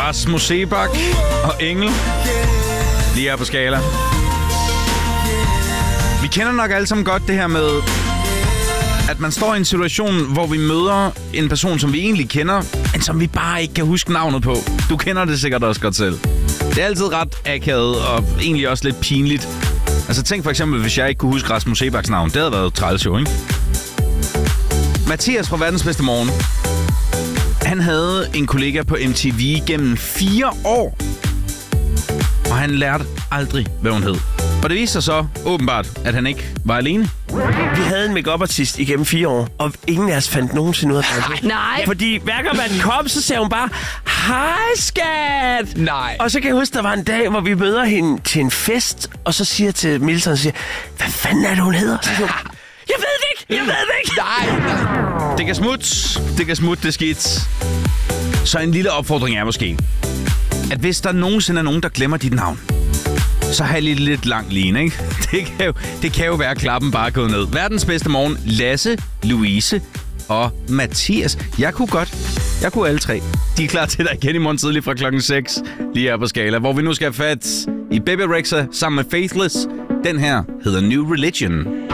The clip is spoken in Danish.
Rasmus Seebach og Engel. Lige her på Skala. Vi kender nok alle sammen godt det her med, at man står i en situation, hvor vi møder en person, som vi egentlig kender, men som vi bare ikke kan huske navnet på. Du kender det sikkert også godt selv. Det er altid ret akavet og egentlig også lidt pinligt. Altså tænk for eksempel, hvis jeg ikke kunne huske Rasmus Sebachs navn. Det havde været træls jo, ikke? Mathias fra Verdens Bedste Morgen. Han havde en kollega på MTV gennem 4 år. Og han lærte aldrig, hvad hun hed. Og det viste sig så åbenbart, at han ikke var alene. Vi havde en make-up-artist igennem 4 år, og ingen af os fandt nogensinde ud af det. Nej. Fordi hver gang man kom, så sagde hun bare, hej skat! Nej. Og så kan jeg huske, der var en dag, hvor vi møder hende til en fest, og så siger til Milton, hvad fanden er det, hun hedder? Så siger hun, jeg ved det ikke! Nej. Det kan smutte, det skidt. Så en lille opfordring er måske, at hvis der nogensinde er nogen, der glemmer dit navn, så har jeg lidt lang line, ikke? Det kan jo være, at klappen bare er gået ned. Verdens Bedste Morgen, Lasse, Louise og Mathias. Jeg kunne alle 3. De er klar til dig igen i morgen tidlig fra klokken 6, lige her på Skala, hvor vi nu skal have fat i Baby Rexha sammen med Faithless. Den her hedder New Religion.